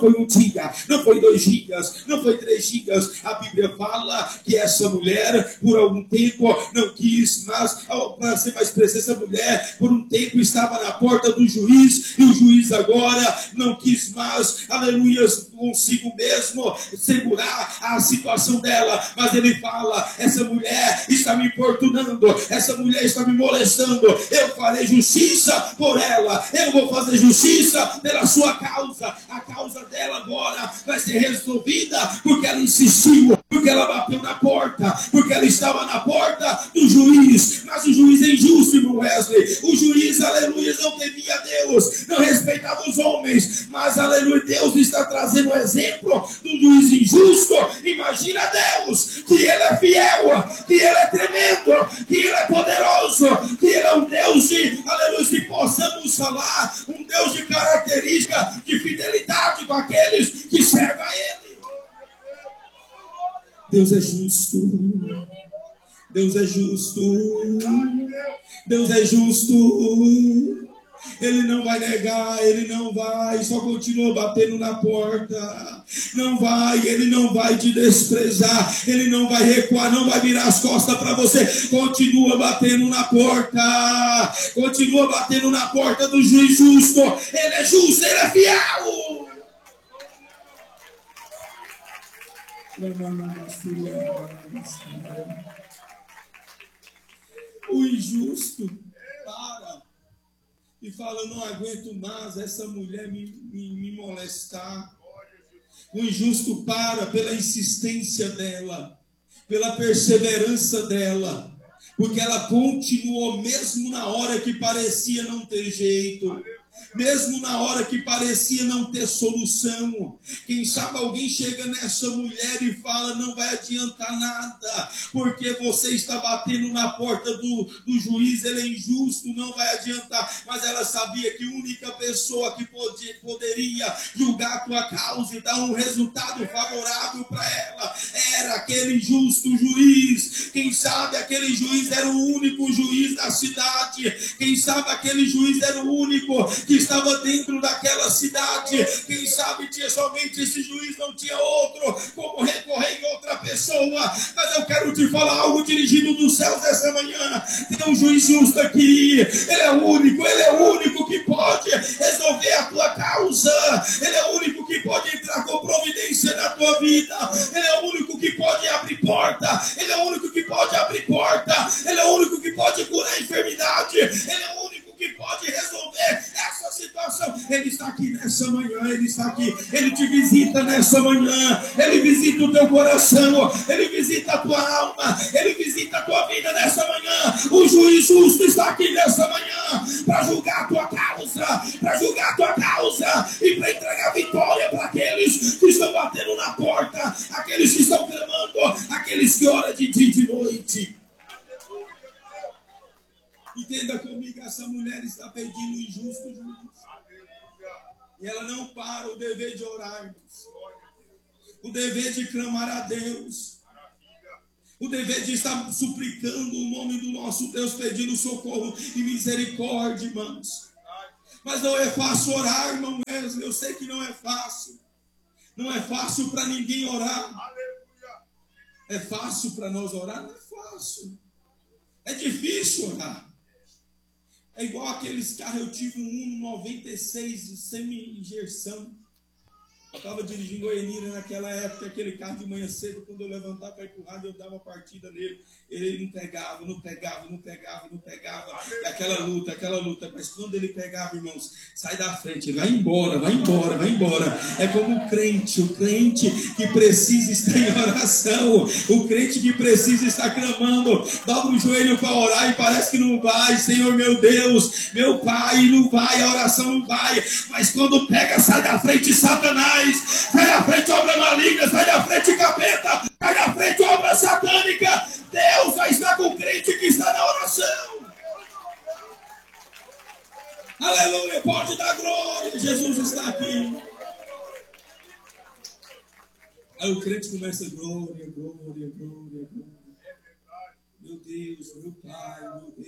Foi um dia, não foi 2 dias, não foi 3 dias. A Bíblia fala que essa mulher, por algum tempo, não quis, mas, para ser mais preciso, essa mulher, por um tempo, estava na porta do juiz, e o juiz agora não quis mais, aleluia, consigo mesmo segurar a situação dela, mas ele fala: essa mulher está me importunando, essa mulher está me molestando, eu farei justiça por ela, eu vou fazer justiça pela sua causa. A causa dela agora vai ser resolvida, porque ela insistiu, porque ela bateu na porta, porque ela estava na porta do juiz. Mas o juiz é injusto, irmão Wesley. O juiz, aleluia, não temia a Deus, não respeitava os homens, mas aleluia, Deus está trazendo um exemplo do juiz injusto. Imagina Deus, que ele é fiel, que ele é tremendo, que ele é poderoso, que ele é um Deus de, aleluia, se possamos falar, um Deus de característica de fidelidade com aqueles que servem a Ele. Deus é justo. Deus é justo. Deus é justo. Ele não vai negar, ele não vai, só continua batendo na porta. Não vai, ele não vai te desprezar, ele não vai recuar, não vai virar as costas para você. Continua batendo na porta, continua batendo na porta do juiz justo. Ele é justo, ele é fiel. O injusto para e fala: não aguento mais essa mulher me molestar. O injusto para pela insistência dela, pela perseverança dela, porque ela continuou mesmo na hora que parecia não ter jeito, mesmo na hora que parecia não ter solução. Quem sabe alguém chega nessa mulher e fala: não vai adiantar nada, porque você está batendo na porta do juiz, ele é injusto, não vai adiantar. Mas ela sabia que a única pessoa que poderia julgar a tua causa e dar um resultado favorável para ela era aquele justo juiz. Quem sabe aquele juiz era o único juiz da cidade, quem sabe aquele juiz era o único que estava dentro daquela cidade. Quem sabe tinha somente esse juiz, não tinha outro como recorrer em outra pessoa. Mas eu quero te falar algo dirigido dos céus essa manhã. Tem um juiz justo aqui, ele é o único que pode resolver a tua causa, ele é o único que pode entrar com providência na tua vida, ele é o único que pode abrir porta, ele é o único que pode abrir porta, ele é o único que pode curar a enfermidade, ele é o único que pode resolver essa situação. Ele está aqui nessa manhã, ele está aqui, ele te visita nessa manhã, ele visita o teu coração, ele visita a tua alma, ele visita a tua vida nessa manhã. O juiz justo está aqui nessa manhã para julgar a tua causa, e para entregar vitória para aqueles que estão batendo na porta, aqueles que estão clamando, aqueles que oram de dia e de noite. Entenda comigo, essa mulher está pedindo o injusto juiz. E ela não para o dever de orar, o dever de clamar a Deus, o dever de estar suplicando o nome do nosso Deus, pedindo socorro e misericórdia, irmãos. Mas não é fácil orar, irmão Wesley, eu sei que não é fácil. Não é fácil para ninguém orar. É fácil para nós orar? Não é fácil. É difícil orar. É igual aqueles carros, eu tive um Uno 96 semi-injeção. Eu estava dirigindo Goianira naquela época, aquele carro de manhã cedo, quando eu levantava para ir para o rádio, eu dava partida nele. Ele não pegava. E aquela luta. Mas quando ele pegava, irmãos, sai da frente, vai embora. É como o crente que precisa estar em oração, o crente que precisa estar clamando, dobra o joelho para orar e parece que não vai. Senhor, meu Deus, meu Pai, não vai, a oração não vai. Mas quando pega, sai da frente, Satanás. Sai da frente, obra maligna. Sai da frente, capeta. Sai da frente, obra satânica. Deus vai estar com o crente que está na oração. Aleluia, pode dar glória. Jesus está aqui. Aí o crente começa: glória. Meu Deus, meu Pai.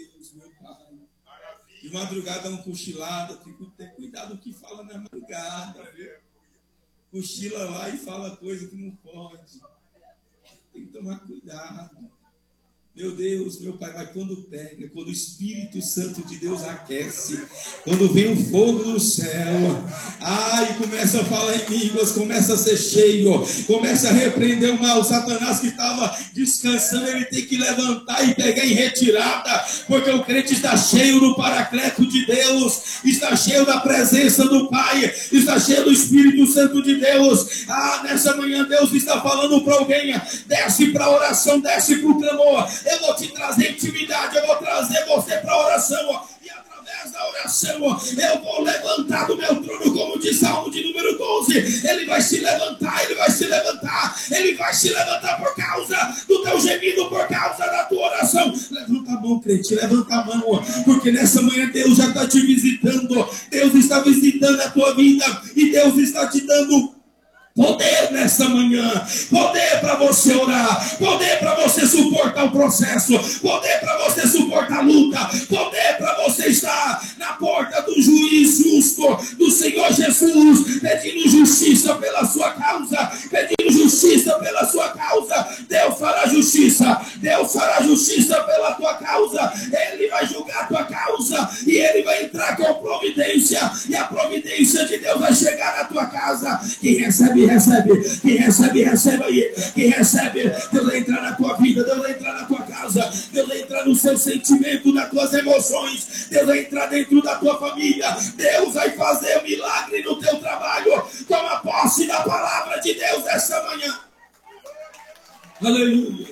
De madrugada, uma cochilada. Tem que ter cuidado o que fala na madrugada, viu? cochila lá e fala coisa que não pode. Tem que tomar cuidado. Meu Deus, meu Pai, mas quando pega, quando o Espírito Santo de Deus aquece, quando vem o fogo do céu, e começa a falar em línguas, começa a ser cheio, começa a repreender o mal. O Satanás que estava descansando, ele tem que levantar e pegar em retirada, porque o crente está cheio do Paracleto de Deus, está cheio da presença do Pai, está cheio do Espírito Santo de Deus. Nessa manhã Deus está falando para alguém: desce para a oração, desce para o clamor. Eu vou te trazer intimidade, eu vou trazer você para a oração, e através da oração eu vou levantar do meu trono, como diz Salmo de número 12. Ele vai se levantar, ele vai se levantar, ele vai se levantar por causa do teu gemido, por causa da tua oração. Levanta a mão, crente, levanta a mão, porque nessa manhã Deus já está te visitando, Deus está visitando a tua vida, e Deus está te dando poder nessa manhã, poder para você orar, poder para você suportar o processo, poder para você suportar a luta, poder para você estar na porta do juiz justo, do Senhor Jesus, pedindo justiça pela sua causa, pedindo justiça pela sua causa. Deus fará justiça, Deus fará justiça pela tua causa, Ele vai julgar a tua causa, e Ele vai entrar com providência, e a providência de Deus vai chegar na tua casa. Quem recebe, quem recebe aí, quem recebe, Deus vai entrar na tua vida, Deus vai entrar na tua casa, Deus vai entrar no seu sentimento, nas tuas emoções, Deus vai entrar dentro da tua família, Deus vai fazer um milagre no teu trabalho. Toma posse da palavra de Deus essa manhã. Aleluia.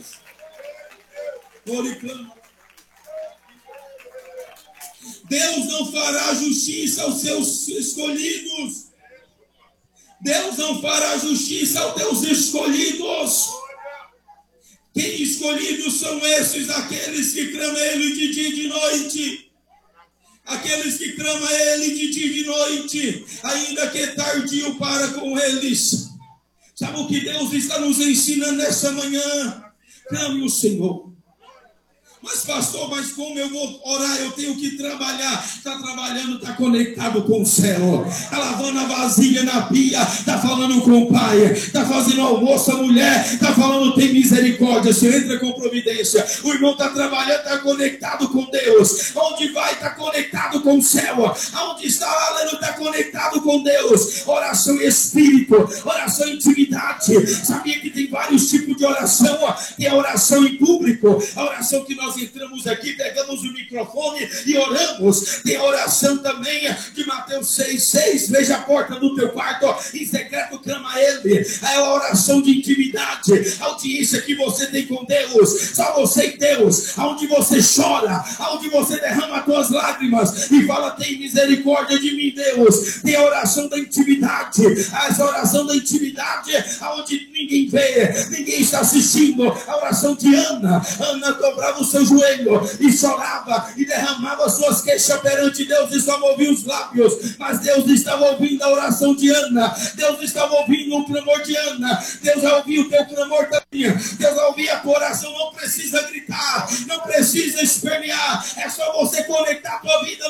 Deus não fará justiça aos seus escolhidos. Deus não fará justiça aos teus escolhidos. Quem escolhidos são esses? Aqueles que clamam a Ele de dia e de noite. Aqueles que clamam a Ele de dia e de noite, ainda que tardio para com eles. Sabe o que Deus está nos ensinando nessa manhã? Clame o Senhor. Mas pastor, mas como eu vou orar? Eu tenho que trabalhar. Está trabalhando, está conectado com o céu. Está lavando a vasilha na pia, está falando com o Pai. Está fazendo almoço, a mulher está falando: tem misericórdia, você entra com providência. O irmão está trabalhando, está conectado com Deus. Onde vai, está conectado com o céu. Aonde está, aleluia, está conectado com Deus. Oração em espírito, oração em intimidade. Sabia que tem vários tipos de oração? Tem a oração em público, a oração que nós entramos aqui, pegamos o microfone e oramos. Tem a oração também de Mateus 6,6. Veja a porta do teu quarto, em secreto clama a Ele. É a oração de intimidade, a audiência que você tem com Deus, só você e Deus, aonde você chora, aonde você derrama as tuas lágrimas e fala: tem misericórdia de mim, Deus. Tem a oração da intimidade, essa oração da intimidade, aonde ninguém vê, ninguém está assistindo. A oração de Ana dobrava o seu joelho e chorava e derramava suas queixas perante Deus e só movia os lábios, mas Deus estava ouvindo a oração de Ana, Deus estava ouvindo o clamor de Ana. Deus vai ouvir o teu clamor também, Deus vai ouvir a tua oração. Não precisa gritar, não precisa espernear, é só você conectar a tua vida